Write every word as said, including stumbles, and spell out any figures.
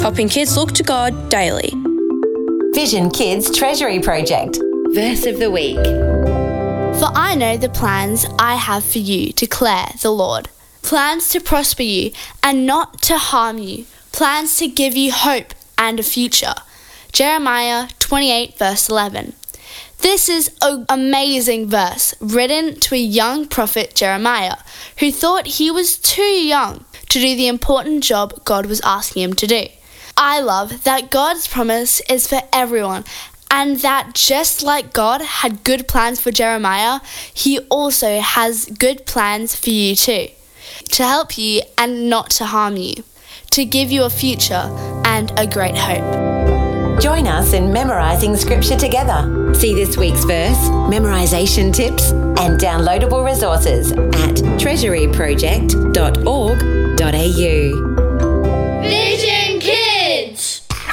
helping kids look to God daily. Vision Kids Treasury Project. Verse of the Week. For I know the plans I have for you, declare the Lord. Plans to prosper you and not to harm you. Plans to give you hope and a future. Jeremiah twenty-eight verse eleven. This is an amazing verse written to a young prophet Jeremiah who thought he was too young to do the important job God was asking him to do. I love that God's promise is for everyone, and that just like God had good plans for Jeremiah, he also has good plans for you too, to help you and not to harm you, to give you a future and a great hope. Join us in memorising scripture together. See this week's verse, memorisation tips and downloadable resources at treasury project dot org dot a u.